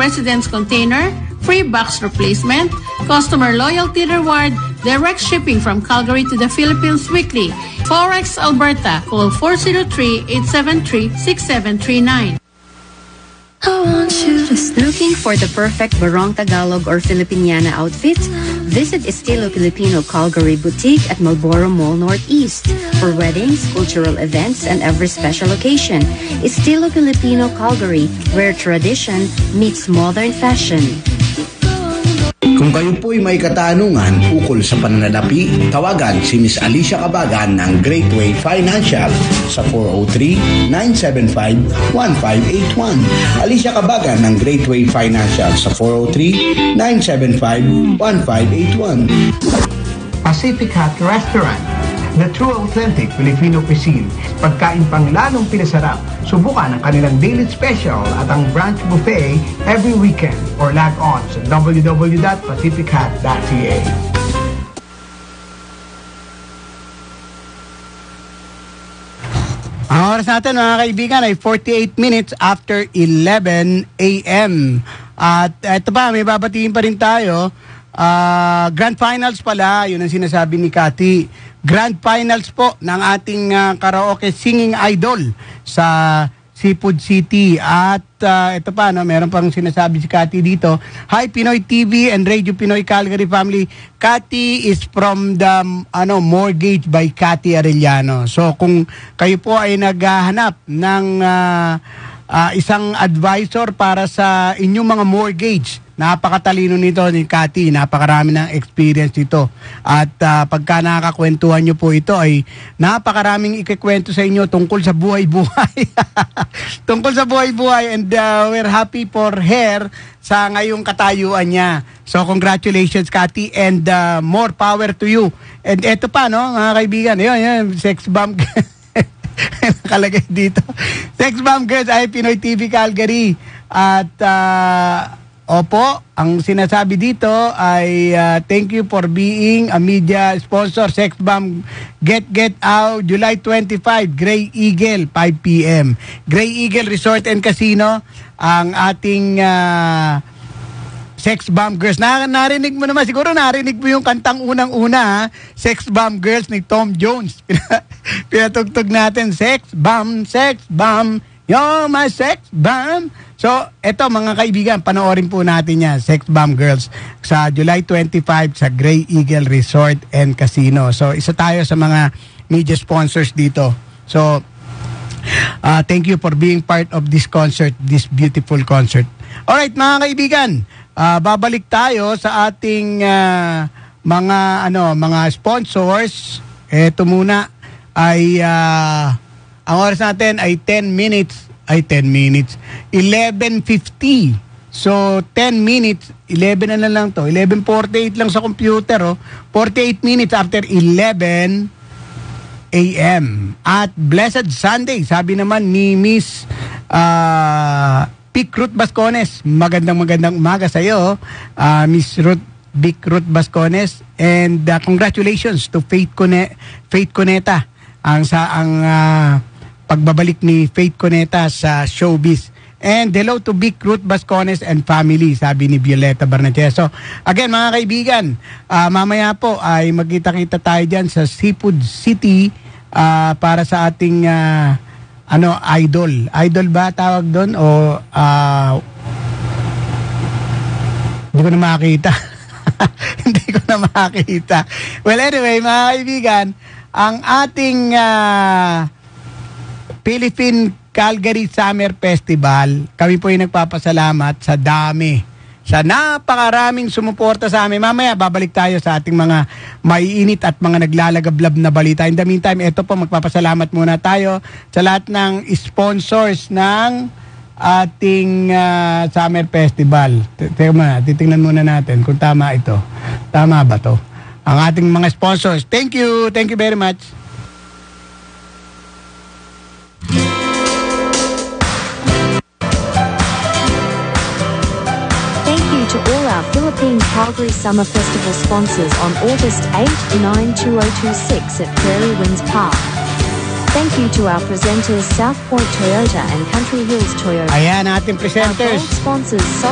residence container, free box replacement, customer loyalty reward, direct shipping from Calgary to the Philippines weekly. Forex Alberta, call 403-873-6739. Looking for the perfect Barong Tagalog or Filipiniana outfit? Visit Estilo Filipino Calgary Boutique at Marlborough Mall Northeast for weddings, cultural events, and every special occasion. Estilo Filipino Calgary, where tradition meets modern fashion. Kung kayo po'y may katanungan ukol sa pananalapi, tawagan si Miss Alicia Cabagan ng Great Way Financial sa 403-975-1581. Alicia Cabagan ng Great Way Financial sa 403-975-1581. Pacific Hut Restaurant, the true authentic Filipino cuisine. Pagkain pang lalong pinasarap. Subukan ang kanilang daily special at ang brunch buffet every weekend or log on sa www.pacifichut.ca. Ang oras natin mga kaibigan ay 48 minutes after 11 a.m. At ito pa, may babatiin pa rin tayo. Grand Finals pala, yun ang sinasabi ni Cathy. Grand Finals po ng ating karaoke singing idol sa Seafood City. At ito pa, no, meron pang sinasabi si Cathy dito. Hi Pinoy TV and Radio Pinoy Calgary family. Cathy is from the Mortgage by Cathy Arellano. So kung kayo po ay naghahanap ng isang advisor para sa inyong mga mortgage, napakatalino nito ni Cathy, napakarami ng experience nito. At pagka nakakakwentuhan nyo po ito ay napakaraming ikikwento sa inyo tungkol sa buhay-buhay. Tungkol sa buhay-buhay, and we're happy for her sa ngayong katayuan niya. So congratulations Cathy, and more power to you. And eto pa, no, mga kaibigan, yun, sex bomb. Nakalagay dito. Sex bomb girls ay Pinoy TV Calgary. At opo, ang sinasabi dito ay thank you for being a media sponsor. Sex Bomb Get Out, July 25, Grey Eagle, 5 p.m. Grey Eagle Resort and Casino, ang ating Sex Bomb Girls. Narinig mo naman, siguro narinig mo yung kantang unang-una, Sex Bomb Girls ni Tom Jones. Pinatugtog natin, Sex Bomb, you're my sex bomb. So, eto mga kaibigan, panoorin po natin yan, Sex Bomb Girls, sa July 25 sa Grey Eagle Resort and Casino. So, isa tayo sa mga media sponsors dito. So, thank you for being part of this concert, this beautiful concert. Alright mga kaibigan, babalik tayo sa ating mga sponsors. Eto muna ay ang oras natin ay 11:50. So 10 minutes, 11 na lang to. 11:48 lang sa computer, 48 minutes after 11 a.m. At Blessed Sunday, sabi naman ni Miss Pic Ruth Bascones. Magandang umaga sa iyo, Miss Pic Ruth Bascones, and congratulations to Faith Cuneta ang pagbabalik ni Faith Cuneta sa showbiz. And hello to Big Ruth Bascones and family, sabi ni Violeta Barnachea. So, again mga kaibigan, mamaya po ay magkita-kita tayo dyan sa Seafood City para sa ating idol. Idol ba tawag doon? O hindi ko na makita. Hindi ko na makita. Well, anyway, mga kaibigan, ang ating Philippine Calgary Summer Festival, kami po yung nagpapasalamat sa dami, sa napakaraming sumuporta sa amin. Mamaya babalik tayo sa ating mga maiinit at mga naglalagablab na balita. In the meantime, ito po, magpapasalamat muna tayo sa lahat ng sponsors ng ating Summer Festival. Titingnan muna natin kung tama ito. Tama ba to? Ang ating mga sponsors. Thank you very much. To all our Philippines Calgary Summer Festival sponsors on August 8, 9, 2026 at Prairie Winds Park. Thank you to our presenters South Point Toyota and Country Hills Toyota. Ayan, ating presenters. Our gold sponsors